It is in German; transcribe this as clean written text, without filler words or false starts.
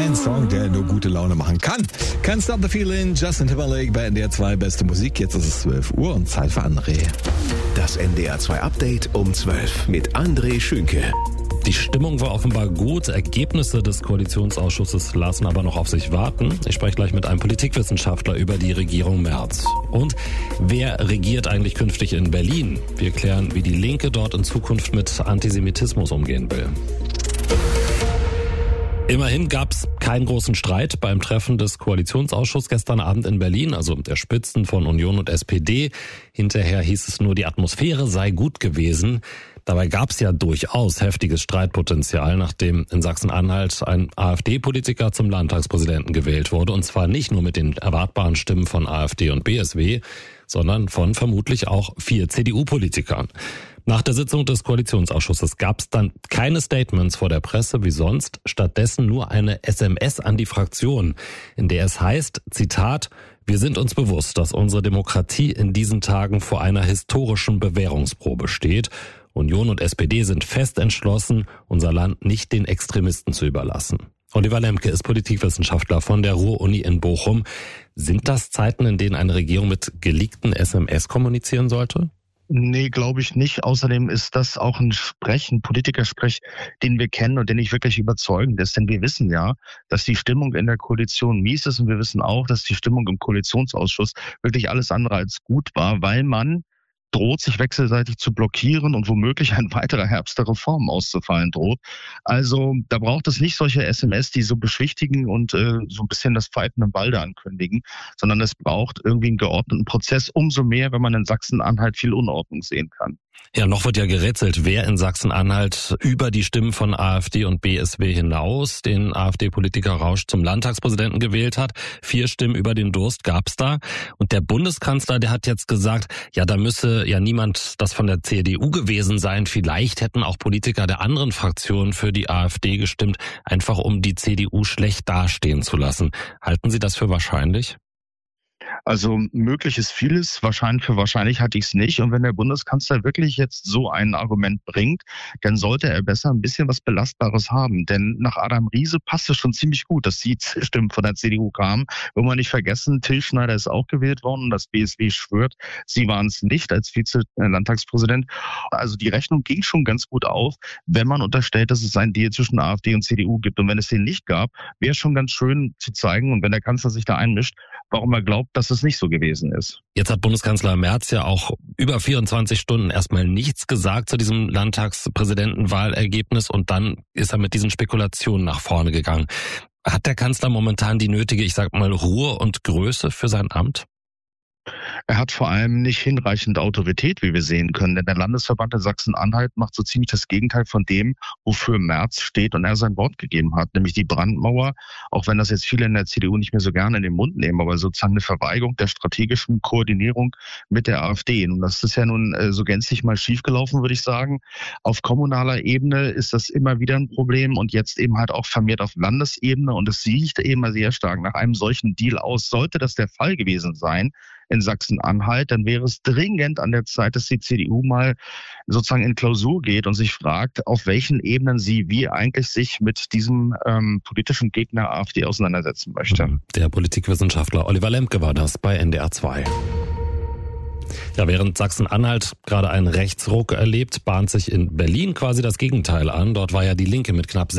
Ein Song, der nur gute Laune machen kann. Can't Stop the Feeling, Justin Timberlake bei NDR 2 Beste Musik. Jetzt ist es 12 Uhr und Zeit für André. Das NDR 2 Update um 12 mit André Schünke. Die Stimmung war offenbar gut. Ergebnisse des Koalitionsausschusses lassen aber noch auf sich warten. Ich spreche gleich mit einem Politikwissenschaftler über die Regierung Merz. Und wer regiert eigentlich künftig in Berlin? Wir klären, wie die Linke dort in Zukunft mit Antisemitismus umgehen will. Immerhin gab es keinen großen Streit beim Treffen des Koalitionsausschusses gestern Abend in Berlin, also der Spitzen von Union und SPD. Hinterher hieß es nur, die Atmosphäre sei gut gewesen. Dabei gab es ja durchaus heftiges Streitpotenzial, nachdem in Sachsen-Anhalt ein AfD-Politiker zum Landtagspräsidenten gewählt wurde. Und zwar nicht nur mit den erwartbaren Stimmen von AfD und BSW, sondern von vermutlich auch 4 CDU-Politikern. Nach der Sitzung des Koalitionsausschusses gab es dann keine Statements vor der Presse wie sonst, stattdessen nur eine SMS an die Fraktion, in der es heißt, Zitat, wir sind uns bewusst, dass unsere Demokratie in diesen Tagen vor einer historischen Bewährungsprobe steht. Union und SPD sind fest entschlossen, unser Land nicht den Extremisten zu überlassen. Oliver Lemke ist Politikwissenschaftler von der Ruhr-Uni in Bochum. Sind das Zeiten, in denen eine Regierung mit geleakten SMS kommunizieren sollte? Nee, glaube ich nicht. Außerdem ist das auch ein Politikersprech, den wir kennen und den nicht wirklich überzeugend ist. Denn wir wissen ja, dass die Stimmung in der Koalition mies ist und wir wissen auch, dass die Stimmung im Koalitionsausschuss wirklich alles andere als gut war, weil man droht, sich wechselseitig zu blockieren und womöglich ein weiterer Herbst der Reformen auszufallen droht. Also da braucht es nicht solche SMS, die so beschwichtigen und so ein bisschen das Pfeifen im Walde ankündigen, sondern es braucht irgendwie einen geordneten Prozess, umso mehr, wenn man in Sachsen-Anhalt viel Unordnung sehen kann. Ja, noch wird ja gerätselt, wer in Sachsen-Anhalt über die Stimmen von AfD und BSW hinaus den AfD-Politiker Rausch zum Landtagspräsidenten gewählt hat. 4 Stimmen über den Durst gab's da. Und der Bundeskanzler, der hat jetzt gesagt, ja, da müsse ja niemand das von der CDU gewesen sein. Vielleicht hätten auch Politiker der anderen Fraktionen für die AfD gestimmt, einfach um die CDU schlecht dastehen zu lassen. Halten Sie das für wahrscheinlich? Also möglich ist vieles, wahrscheinlich hatte ich es nicht. Und wenn der Bundeskanzler wirklich jetzt so ein Argument bringt, dann sollte er besser ein bisschen was Belastbares haben. Denn nach Adam Riese passt es schon ziemlich gut, dass die Stimmen von der CDU kamen. Wollen wir nicht vergessen, Till Schneider ist auch gewählt worden und das BSW schwört, sie waren es nicht als Vize-Landtagspräsident. Also die Rechnung ging schon ganz gut auf, wenn man unterstellt, dass es einen Deal zwischen AfD und CDU gibt. Und wenn es den nicht gab, wäre es schon ganz schön zu zeigen. Und wenn der Kanzler sich da einmischt, warum er glaubt, dass es nicht so gewesen ist. Jetzt hat Bundeskanzler Merz ja auch über 24 Stunden erstmal nichts gesagt zu diesem Landtagspräsidentenwahlergebnis und dann ist er mit diesen Spekulationen nach vorne gegangen. Hat der Kanzler momentan die nötige, ich sag mal, Ruhe und Größe für sein Amt? Er hat vor allem nicht hinreichend Autorität, wie wir sehen können. Denn der Landesverband in Sachsen-Anhalt macht so ziemlich das Gegenteil von dem, wofür Merz steht und er sein Wort gegeben hat. Nämlich die Brandmauer, auch wenn das jetzt viele in der CDU nicht mehr so gerne in den Mund nehmen, aber sozusagen eine Verweigerung der strategischen Koordinierung mit der AfD. Und das ist ja nun so gänzlich mal schiefgelaufen, würde ich sagen. Auf kommunaler Ebene ist das immer wieder ein Problem und jetzt eben halt auch vermehrt auf Landesebene. Und es sieht eben sehr stark nach einem solchen Deal aus. Sollte das der Fall gewesen sein, in Sachsen-Anhalt, dann wäre es dringend an der Zeit, dass die CDU mal sozusagen in Klausur geht und sich fragt, auf welchen Ebenen sie wie eigentlich sich mit diesem politischen Gegner AfD auseinandersetzen möchte. Der Politikwissenschaftler Oliver Lemke war das bei NDR 2. Ja, während Sachsen-Anhalt gerade einen Rechtsruck erlebt, bahnt sich in Berlin quasi das Gegenteil an. Dort war ja die Linke mit knapp